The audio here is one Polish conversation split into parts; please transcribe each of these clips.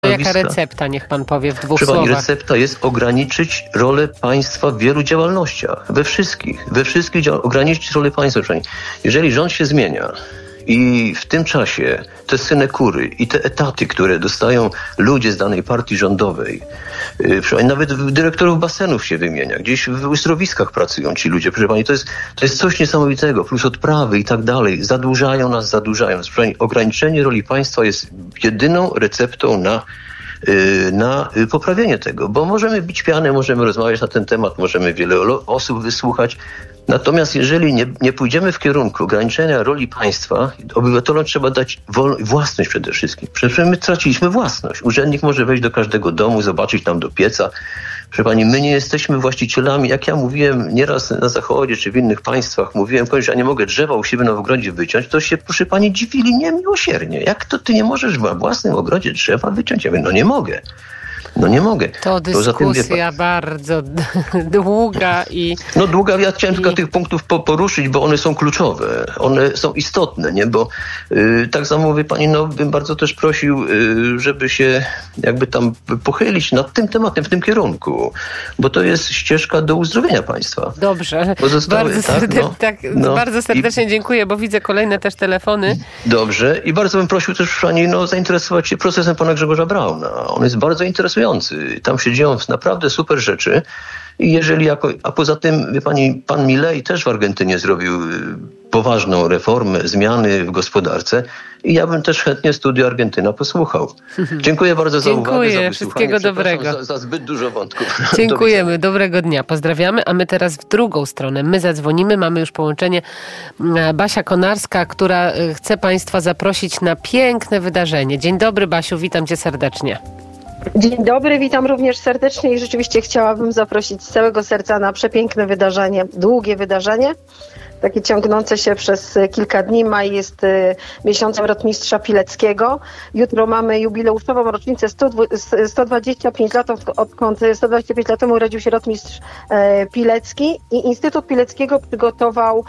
Jaka recepta, niech pan powie w dwóch Proszę pani, słowach. recepta jest ograniczyć rolę państwa w wielu działalnościach. We wszystkich ograniczyć rolę państwa. Jeżeli rząd się zmienia i w tym czasie te synekury i te etaty, które dostają ludzie z danej partii rządowej, nawet dyrektorów basenów się wymienia, gdzieś w uzdrowiskach pracują ci ludzie, proszę pani, to jest coś niesamowitego, plus odprawy i tak dalej, zadłużają nas. Proszę pani, ograniczenie roli państwa jest jedyną receptą na poprawienie tego, bo możemy bić pianę, możemy rozmawiać na ten temat, możemy wiele osób wysłuchać. Natomiast jeżeli nie pójdziemy w kierunku ograniczenia roli państwa, obywatelom trzeba dać własność przede wszystkim. Przecież my traciliśmy własność. Urzędnik może wejść do każdego domu, zobaczyć tam do pieca. Proszę pani, my nie jesteśmy właścicielami. Jak ja mówiłem nieraz na Zachodzie czy w innych państwach, mówiłem komuś, że ja nie mogę drzewa u siebie na ogrodzie wyciąć, to się, proszę pani, dziwili niemiłosiernie. Jak to ty nie możesz w własnym ogrodzie drzewa wyciąć? Ja mówię, no nie mogę. To dyskusja bardzo długa i... No długa, ja chciałem tylko tych punktów poruszyć, bo one są kluczowe. One są istotne, nie? Bo tak samo mówi pani, bym bardzo też prosił, żeby się jakby tam pochylić nad tym tematem w tym kierunku, bo to jest ścieżka do uzdrowienia państwa. Dobrze. Bardzo serdecznie dziękuję, bo widzę kolejne też telefony. Dobrze. I bardzo bym prosił też pani, zainteresować się procesem pana Grzegorza Brauna. On jest bardzo interesujący. Tam się dzieją naprawdę super rzeczy. I a poza tym, wie pani, pan Milei też w Argentynie zrobił poważną reformę, zmiany w gospodarce i ja bym też chętnie Studio Argentyna posłuchał. Dziękuję bardzo za uwagę, za wysłuchanie. Wszystkiego dobrego. Za zbyt dużo wątków. Dziękujemy, dobrego dnia. Pozdrawiamy, a my teraz w drugą stronę. My zadzwonimy, mamy już połączenie. Basia Konarska, która chce państwa zaprosić na piękne wydarzenie. Dzień dobry, Basiu, witam cię serdecznie. Dzień dobry, witam również serdecznie i rzeczywiście chciałabym zaprosić z całego serca na przepiękne wydarzenie, długie wydarzenie, takie ciągnące się przez kilka dni. Maj jest miesiącem rotmistrza Pileckiego. Jutro mamy jubileuszową rocznicę 125 lat, odkąd 125 lat temu urodził się rotmistrz Pilecki i Instytut Pileckiego przygotował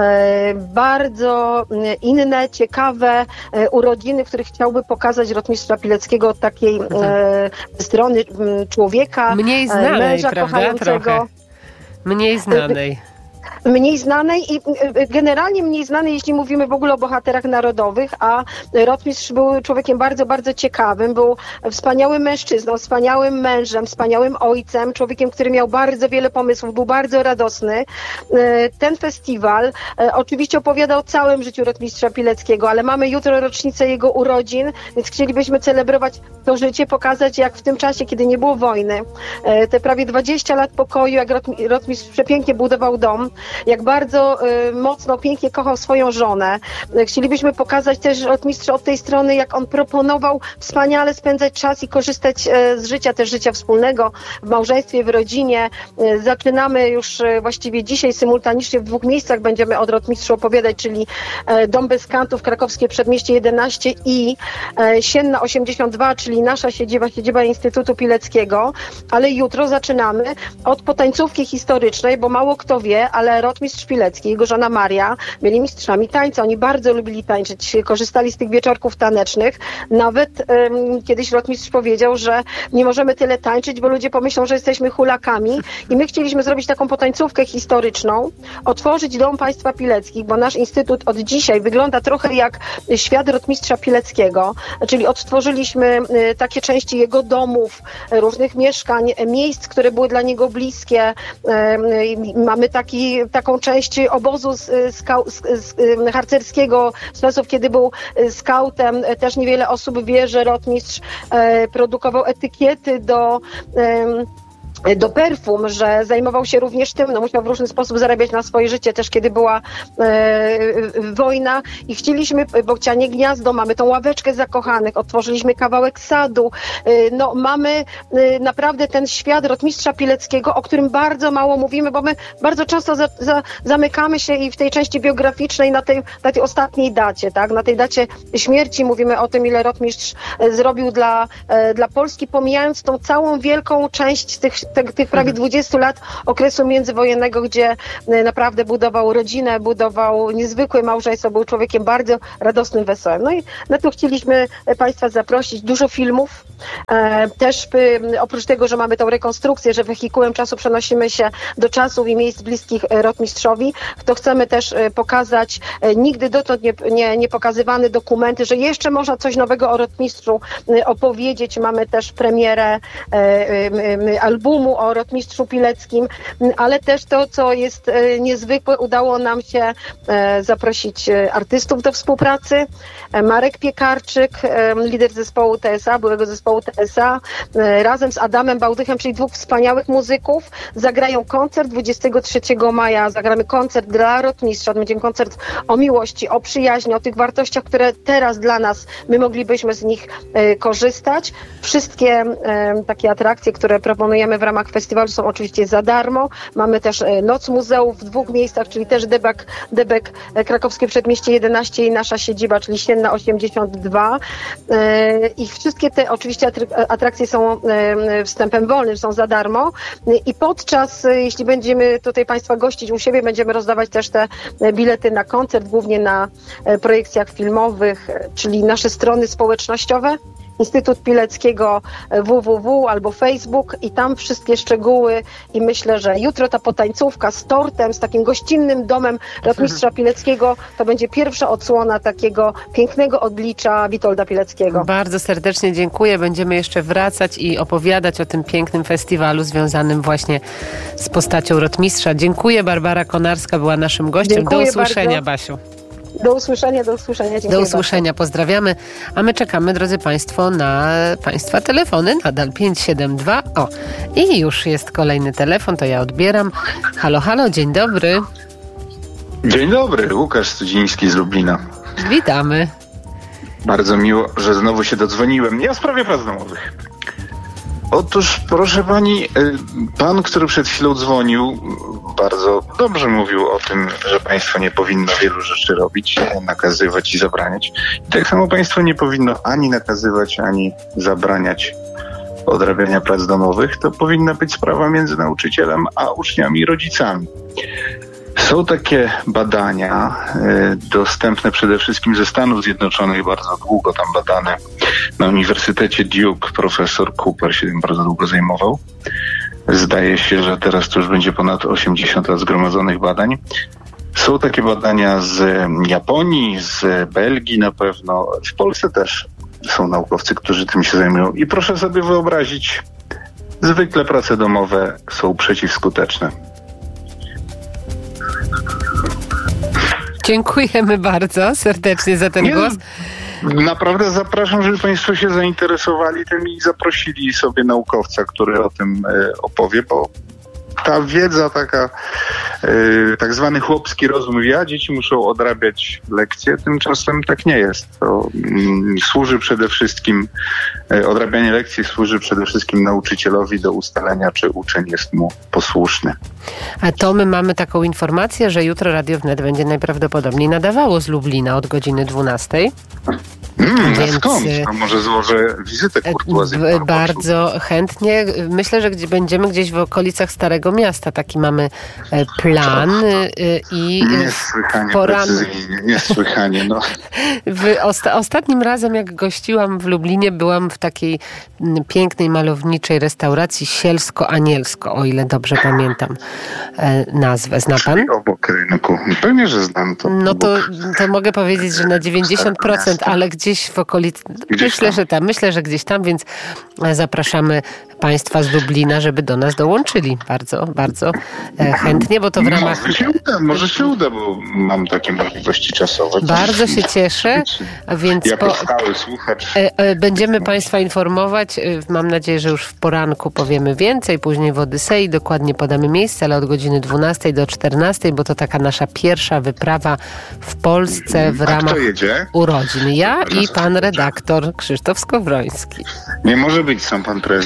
bardzo inne, ciekawe urodziny, w których chciałby pokazać rotmistrza Pileckiego od takiej strony człowieka, mniej znanej, męża prawda? kochającego. Trochę. Mniej znanej. Mniej znanej i generalnie mniej znanej, jeśli mówimy w ogóle o bohaterach narodowych, a rotmistrz był człowiekiem bardzo, bardzo ciekawym, był wspaniałym mężczyzną, wspaniałym mężem, wspaniałym ojcem, człowiekiem, który miał bardzo wiele pomysłów, był bardzo radosny. Ten festiwal oczywiście opowiada o całym życiu rotmistrza Pileckiego, ale mamy jutro rocznicę jego urodzin, więc chcielibyśmy celebrować to życie, pokazać jak w tym czasie, kiedy nie było wojny, te prawie 20 lat pokoju, jak rotmistrz przepięknie budował dom, jak bardzo mocno, pięknie kochał swoją żonę. Chcielibyśmy pokazać też rotmistrza od tej strony, jak on proponował wspaniale spędzać czas i korzystać z życia, też życia wspólnego w małżeństwie, w rodzinie. Zaczynamy już właściwie dzisiaj symultanicznie w dwóch miejscach będziemy od rotmistrza opowiadać, czyli Dom bez kantów, Krakowskie Przedmieście 11 i Sienna 82, czyli nasza siedziba Instytutu Pileckiego. Ale jutro zaczynamy od potańcówki historycznej, bo mało kto wie, ale rotmistrz Pilecki i jego żona Maria byli mistrzami tańca. Oni bardzo lubili tańczyć, korzystali z tych wieczorków tanecznych. Nawet kiedyś rotmistrz powiedział, że nie możemy tyle tańczyć, bo ludzie pomyślą, że jesteśmy hulakami. I my chcieliśmy zrobić taką potańcówkę historyczną, otworzyć Dom Państwa Pileckich, bo nasz instytut od dzisiaj wygląda trochę jak świat rotmistrza Pileckiego, czyli odtworzyliśmy takie części jego domów, różnych mieszkań, miejsc, które były dla niego bliskie. Mamy taką część obozu harcerskiego z czasów, kiedy był skautem. Też niewiele osób wie, że rotmistrz produkował etykiety do perfum, że zajmował się również tym, musiał w różny sposób zarabiać na swoje życie, też kiedy była wojna i chcieliśmy, Bocianie Gniazdo, mamy tą ławeczkę zakochanych, otworzyliśmy kawałek sadu, mamy naprawdę ten świat rotmistrza Pileckiego, o którym bardzo mało mówimy, bo my bardzo często zamykamy się i w tej części biograficznej na tej ostatniej dacie, tak, na tej dacie śmierci mówimy o tym, ile rotmistrz zrobił dla Polski, pomijając tą całą wielką część z tych tych prawie 20 lat okresu międzywojennego, gdzie naprawdę budował rodzinę, budował niezwykłe małżeństwo, był człowiekiem bardzo radosnym, wesołym. No i na to chcieliśmy Państwa zaprosić. Dużo filmów. Też oprócz tego, że mamy tą rekonstrukcję, że wehikułem czasu przenosimy się do czasów i miejsc bliskich rotmistrzowi, to chcemy też pokazać nigdy dotąd nie pokazywane dokumenty, że jeszcze można coś nowego o rotmistrzu opowiedzieć. Mamy też premierę albumu o rotmistrzu Pileckim, ale też to, co jest niezwykłe, udało nam się zaprosić artystów do współpracy. Marek Piekarczyk, lider zespołu TSA, byłego zespołu TSA, razem z Adamem Bałdychem, czyli dwóch wspaniałych muzyków, zagrają koncert 23 maja. Zagramy koncert dla rotmistrza. To będzie koncert o miłości, o przyjaźni, o tych wartościach, które teraz dla nas, my moglibyśmy z nich korzystać. Wszystkie takie atrakcje, które proponujemy w ramach festiwalu, są oczywiście za darmo. Mamy też Noc Muzeów w 2 miejscach, czyli też Debek Krakowskie Przedmieście 11 i nasza siedziba, czyli Sienna 82. I wszystkie te oczywiście atrakcje są wstępem wolnym, są za darmo. I podczas, jeśli będziemy tutaj Państwa gościć u siebie, będziemy rozdawać też te bilety na koncert, głównie na projekcjach filmowych, czyli nasze strony społecznościowe, Instytut Pileckiego www albo Facebook i tam wszystkie szczegóły i myślę, że jutro ta potańcówka z tortem, z takim gościnnym domem rotmistrza Pileckiego, to będzie pierwsza odsłona takiego pięknego odlicza Witolda Pileckiego. Bardzo serdecznie dziękuję. Będziemy jeszcze wracać i opowiadać o tym pięknym festiwalu związanym właśnie z postacią rotmistrza. Dziękuję. Barbara Konarska była naszym gościem. Dziękuję do usłyszenia, bardzo. Basiu. Do usłyszenia. Dziękuję do usłyszenia. Bardzo. Pozdrawiamy. A my czekamy, drodzy Państwo, na Państwa telefony. Nadal 572. O, i już jest kolejny telefon, to ja odbieram. Halo, halo, dzień dobry. Dzień dobry, Łukasz Studziński z Lublina. Witamy. Bardzo miło, że znowu się dodzwoniłem. Ja w sprawie prac domowych. Otóż, proszę pani, pan, który przed chwilą dzwonił, bardzo dobrze mówił o tym, że państwo nie powinno wielu rzeczy robić, nakazywać i zabraniać. I tak samo państwo nie powinno ani nakazywać, ani zabraniać odrabiania prac domowych. To powinna być sprawa między nauczycielem a uczniami i rodzicami. Są takie badania dostępne przede wszystkim ze Stanów Zjednoczonych, bardzo długo tam badane. Na Uniwersytecie Duke profesor Cooper się tym bardzo długo zajmował. Zdaje się, że teraz to już będzie ponad 80 lat zgromadzonych badań. Są takie badania z Japonii, z Belgii na pewno. W Polsce też są naukowcy, którzy tym się zajmują. I proszę sobie wyobrazić, zwykle prace domowe są przeciwskuteczne. Dziękujemy bardzo serdecznie za ten głos. Naprawdę zapraszam, żeby państwo się zainteresowali tym i zaprosili sobie naukowca, który o tym opowie, bo ta wiedza taka, tak zwany chłopski rozum, dzieci muszą odrabiać lekcje, tymczasem tak nie jest. To służy przede wszystkim, odrabianie lekcji służy przede wszystkim nauczycielowi do ustalenia, czy uczeń jest mu posłuszny. A to my mamy taką informację, że jutro Radio Wnet będzie najprawdopodobniej nadawało z Lublina od godziny 12. Więc skąd? To może złożę wizytę kurtuazyjną. Bardzo chętnie. Myślę, że będziemy gdzieś w okolicach Starego Miasta. Taki mamy plan. I niesłychanie precyzyjnie, niesłychanie. No. Ostatnim razem, jak gościłam w Lublinie, byłam w takiej pięknej, malowniczej restauracji Sielsko-Anielsko, o ile dobrze pamiętam nazwę. Zna pan? Obok rynku. Pewnie, że znam to. No to mogę powiedzieć, że na 90%, ale gdzieś w okolicy. Myślę, że gdzieś tam, więc zapraszamy Państwa z Lublina, żeby do nas dołączyli. Bardzo, bardzo chętnie, bo to w ramach... Może się uda, bo mam takie możliwości czasowe. Bardzo się cieszę, więc jako stały słuchacz. Będziemy Państwa informować. Mam nadzieję, że już w poranku powiemy więcej, później w Odysei. Dokładnie podamy miejsce, ale od godziny 12 do 14, bo to taka nasza pierwsza wyprawa w Polsce w ramach urodzin. Ja i pan redaktor Krzysztof Skowroński. Nie może być sam pan prezes?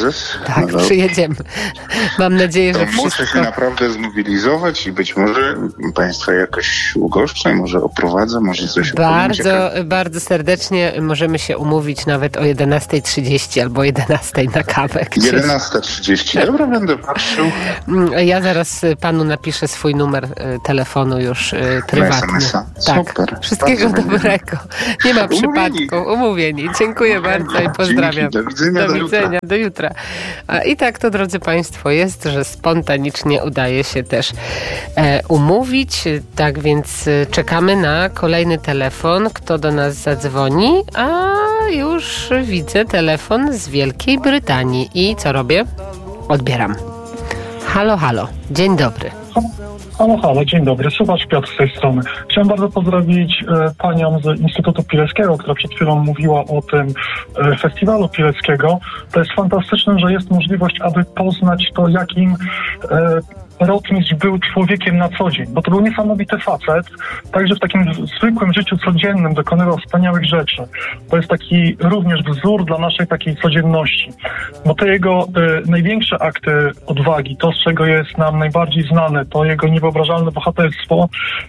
Tak, przyjedziemy. Mam nadzieję, że wszystko... Muszę się naprawdę zmobilizować i być może Państwa jakoś ugoszczę, może oprowadzę, może coś Bardzo serdecznie możemy się umówić nawet o 11:30 albo 11:00 na kawę. 11:30. Dobra, będę patrzył. Ja zaraz panu napiszę swój numer telefonu już prywatnie. Tak. Super. Wszystkiego dobrego. Nie ma przypadku. Umówieni. Dziękuję bardzo i pozdrawiam. Do widzenia. Do jutra. I tak to, drodzy Państwo, jest, że spontanicznie udaje się też umówić. Tak więc czekamy na kolejny telefon. Kto do nas zadzwoni? A już widzę telefon z Wielkiej Brytanii. I co robię? Odbieram. Halo, halo. Dzień dobry. Halo, dzień dobry. Słuchacz Piotr z tej strony. Chciałem bardzo pozdrowić panią z Instytutu Pileckiego, która przed chwilą mówiła o tym festiwalu pileckiego. To jest fantastyczne, że jest możliwość, aby poznać to, jakim Rotmistrz był człowiekiem na co dzień, bo to był niesamowity facet, także w takim zwykłym życiu codziennym dokonywał wspaniałych rzeczy. To jest taki również wzór dla naszej takiej codzienności, bo te jego największe akty odwagi, to z czego jest nam najbardziej znane, to jego niewyobrażalne bohaterstwo,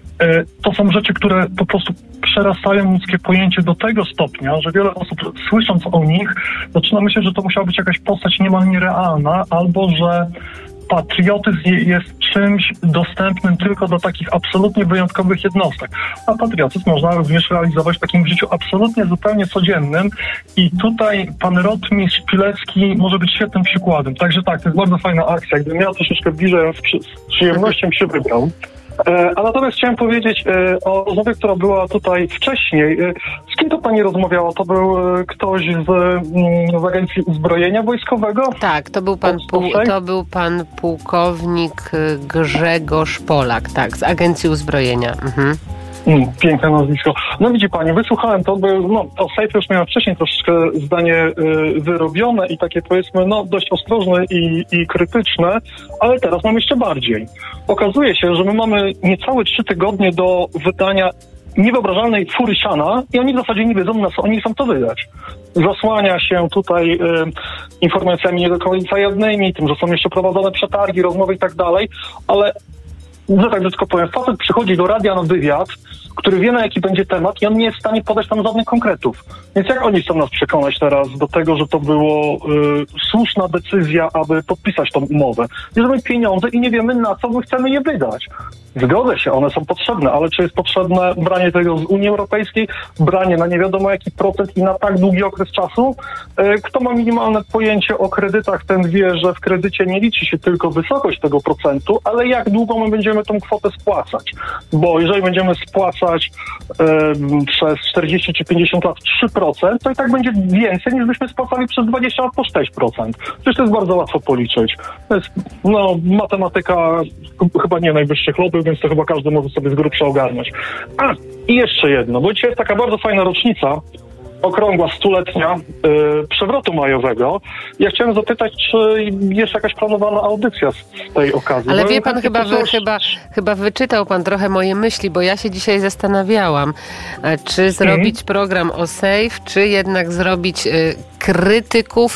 to są rzeczy, które po prostu przerastają ludzkie pojęcie do tego stopnia, że wiele osób, słysząc o nich, zaczyna myśleć, że to musiała być jakaś postać niemal nierealna, albo że patriotyzm jest czymś dostępnym tylko do takich absolutnie wyjątkowych jednostek. A patriotyzm można również realizować w takim życiu absolutnie zupełnie codziennym i tutaj pan Rotmistrz Pilecki może być świetnym przykładem. Także tak, to jest bardzo fajna akcja. Gdybym miał troszeczkę bliżej, z przyjemnością się wybrał. A natomiast chciałem powiedzieć o rozmowie, która była tutaj wcześniej. Z kim to pani rozmawiała? To był ktoś z Agencji Uzbrojenia Wojskowego? Tak, to był pan pułkownik Grzegorz Polak, tak, z Agencji Uzbrojenia. Mhm. Piękne nazwisko. No widzi pani, wysłuchałem to, o Sejfie już miałem wcześniej troszeczkę zdanie wyrobione i takie powiedzmy, dość ostrożne i krytyczne, ale teraz mam jeszcze bardziej. Okazuje się, że my mamy niecałe 3 tygodnie do wydania niewyobrażalnej fury siana i oni w zasadzie nie wiedzą, na co oni chcą to wydać. Zasłania się tutaj informacjami nie do końca jawnymi, tym, że są jeszcze prowadzone przetargi, rozmowy i tak dalej, ale że tak tylko powiem, facet przychodzi do radia na wywiad, który wie, na jaki będzie temat i on nie jest w stanie podać tam żadnych konkretów. Więc jak oni chcą nas przekonać teraz do tego, że to było słuszna decyzja, aby podpisać tą umowę? Bierzemy pieniądze i nie wiemy, na co my chcemy je wydać. Zgodzę się, one są potrzebne, ale czy jest potrzebne branie tego z Unii Europejskiej, branie na nie wiadomo jaki procent i na tak długi okres czasu? Kto ma minimalne pojęcie o kredytach, ten wie, że w kredycie nie liczy się tylko wysokość tego procentu, ale jak długo my będziemy tą kwotę spłacać. Bo jeżeli będziemy spłacać przez 40 czy 50 lat 3%, to i tak będzie więcej niż byśmy spłacali przez 20 lat po 6%. Przecież to jest bardzo łatwo policzyć. To jest matematyka chyba nie najwyższych lobby, więc to chyba każdy może sobie z grubsza ogarnąć. I jeszcze jedno, bo dzisiaj jest taka bardzo fajna rocznica, okrągła 100-letnia przewrotu majowego. Ja chciałem zapytać, czy jest jakaś planowana audycja z tej okazji. Ale wie pan, chyba wyczytał pan trochę moje myśli, bo ja się dzisiaj zastanawiałam, czy zrobić program o Sejf, czy jednak zrobić krytyków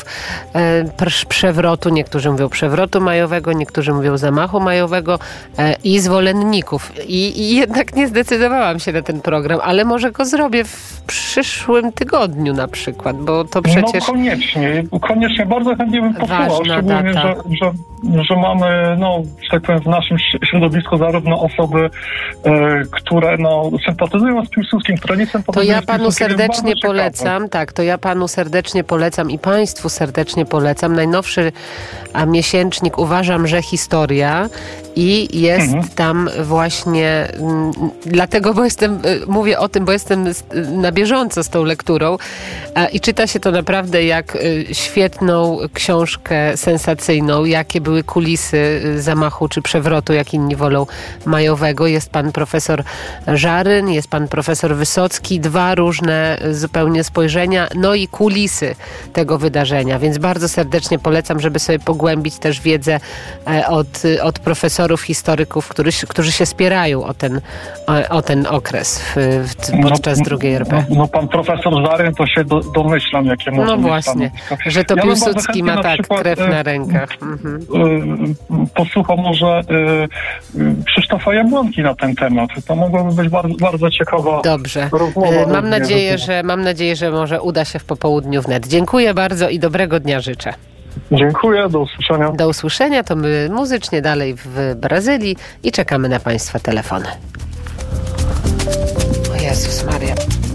przewrotu, niektórzy mówią przewrotu majowego, niektórzy mówią zamachu majowego i zwolenników. I jednak nie zdecydowałam się na ten program, ale może go zrobię w przyszłym tygodniu na przykład, bo to przecież... Koniecznie, bardzo chętnie bym posłuchał, szczególnie, że mamy, że tak powiem, w naszym środowisku zarówno osoby, które sympatyzują z Piłsudskim, które nie sympatyzują z Piłsudskim. To ja panu serdecznie polecam, to ja panu serdecznie polecam i państwu serdecznie polecam. Najnowszy miesięcznik Uważam, że Historia i jest tam właśnie dlatego, mówię o tym, bo jestem na bieżąco z tą lekturą i czyta się to naprawdę jak świetną książkę sensacyjną, jakie były kulisy zamachu czy przewrotu, jak inni wolą, majowego. Jest pan profesor Żaryn, jest pan profesor Wysocki, 2 różne zupełnie spojrzenia, i kulisy tego wydarzenia. Więc bardzo serdecznie polecam, żeby sobie pogłębić też wiedzę od profesorów, historyków, którzy się spierają o ten okres podczas II RP. No pan profesor Zaryn, to się domyślam, jakie może mieć właśnie, że to Piłsudski ma tak krew na rękach. Posłuchał może Krzysztofa Jabłonki na ten temat. To mogłoby być bardzo, bardzo ciekawa rozmowa. Mam nadzieję, że może uda się w popołudniu wnet. Dziękuję bardzo i dobrego dnia życzę. Dziękuję, do usłyszenia. Do usłyszenia, to my muzycznie dalej w Brazylii i czekamy na Państwa telefony. O Jezus Maria.